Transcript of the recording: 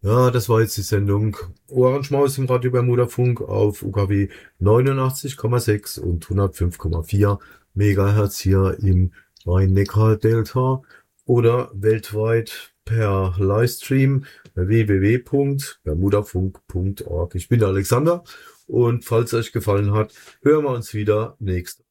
Ja, das war jetzt die Sendung Ohrenschmaus im Radio Bermudafunk auf UKW 89,6 und 105,4 Megahertz hier im Rhein-Neckar-Delta oder weltweit per Livestream www.bermudafunk.org. Ich bin der Alexander und falls euch gefallen hat, hören wir uns wieder nächste